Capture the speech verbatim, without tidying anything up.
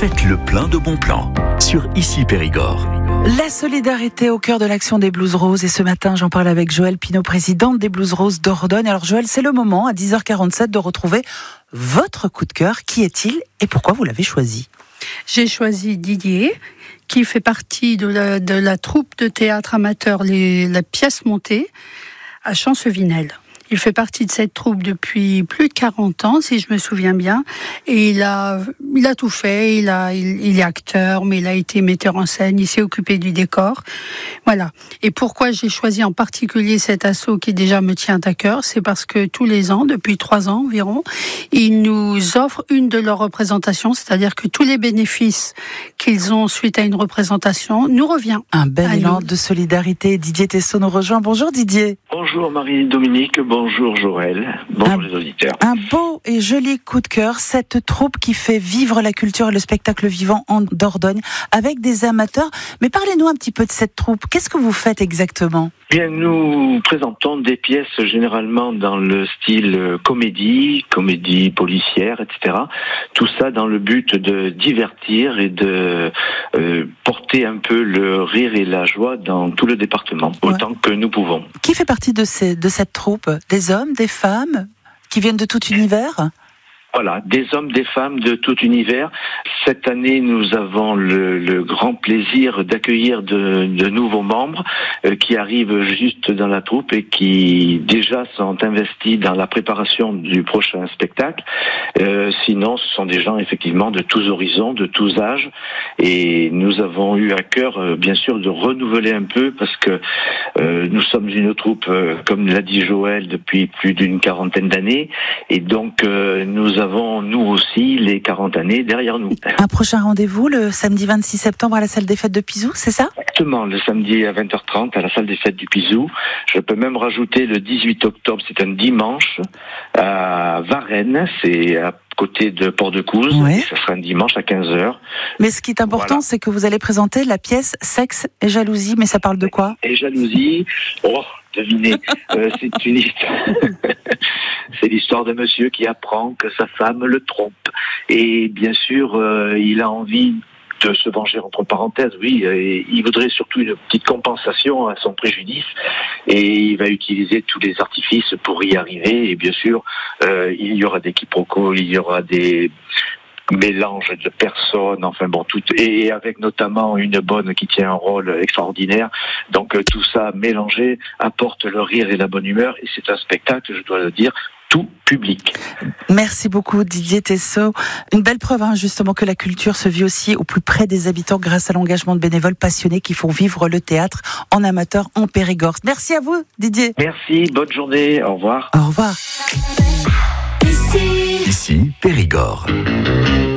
Faites le plein de bons plans sur Ici Périgord. La solidarité au cœur de l'action des Blues Roses. Et ce matin, j'en parle avec Joëlle Pinault, présidente des Blues Roses Dordogne. Alors Joëlle, c'est le moment, à dix heures quarante-sept, de retrouver votre coup de cœur. Qui est-il et pourquoi vous l'avez choisi ? J'ai choisi Didier, qui fait partie de la, de la troupe de théâtre amateur les, La Pièce Montée à Champcevinel. Il fait partie de cette troupe depuis plus de quarante ans, si je me souviens bien. Et il a, il a tout fait. Il a, il, il est acteur, mais il a été metteur en scène. Il s'est occupé du décor. Voilà. Et pourquoi j'ai choisi en particulier cet assaut qui déjà me tient à cœur, c'est parce que tous les ans, depuis trois ans environ, ils nous offrent une de leurs représentations, c'est-à-dire que tous les bénéfices qu'ils ont suite à une représentation nous revient. Un bel élan de solidarité. Didier Tessot nous rejoint. Bonjour Didier. Bonjour Marie-Dominique. Bonjour Joël, bonjour un, les auditeurs. Un beau et joli coup de cœur, cette troupe qui fait vivre la culture et le spectacle vivant en Dordogne avec des amateurs. Mais parlez-nous un petit peu de cette troupe. Qu'est-ce que vous faites exactement ? Bien, nous présentons des pièces généralement dans le style comédie, comédie policière, et cetera. Tout ça dans le but de divertir et de euh, porter un peu le rire et la joie dans tout le département, ouais. autant que nous pouvons. Qui fait partie de, ces, de cette troupe ? Des hommes, des femmes, qui viennent de tout univers ? Voilà, des hommes, des femmes de tout univers. Cette année, nous avons le, le grand plaisir d'accueillir de, de nouveaux membres euh, qui arrivent juste dans la troupe et qui déjà sont investis dans la préparation du prochain spectacle. Euh, sinon, ce sont des gens effectivement de tous horizons, de tous âges. Et nous avons eu à cœur, euh, bien sûr, de renouveler un peu parce que euh, nous sommes une troupe, euh, comme l'a dit Joël, depuis plus d'une quarantaine d'années. Et donc, euh, nous avons avons, nous aussi, les quarante années derrière nous. Un prochain rendez-vous le samedi vingt-six septembre à la salle des fêtes de Pizou, c'est ça ? Exactement, le samedi à vingt heures trente à la salle des fêtes du Pizou. Je peux même rajouter le dix-huit octobre, c'est un dimanche, à Varennes, c'est à côté de Port-de-Couze, ouais. Et ça sera un dimanche à quinze heures. Mais ce qui est important, voilà. C'est que vous allez présenter la pièce Sexe et jalousie, mais ça parle de quoi ? Et jalousie, oh, devinez, euh, c'est une histoire... c'est l'histoire de monsieur qui apprend que sa femme le trompe. Et bien sûr, euh, il a envie de se venger, entre parenthèses, oui, et il voudrait surtout une petite compensation à son préjudice, et il va utiliser tous les artifices pour y arriver, et bien sûr, euh, il y aura des quiproquos, il y aura des mélanges de personnes, enfin bon, tout, et avec notamment une bonne qui tient un rôle extraordinaire, donc euh, tout ça mélangé apporte le rire et la bonne humeur, et c'est un spectacle, je dois le dire, tout public. Merci beaucoup Didier Tessot. Une belle preuve hein, justement que la culture se vit aussi au plus près des habitants grâce à l'engagement de bénévoles passionnés qui font vivre le théâtre en amateur en Périgord. Merci à vous Didier. Merci, bonne journée, au revoir. Au revoir. Ici Périgord.